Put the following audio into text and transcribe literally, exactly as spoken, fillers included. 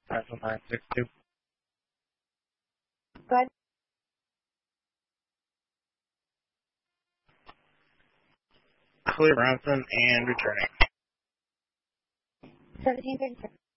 five one nine six two. Go ahead. Clear Bronson and returning. seventeen thirty-six.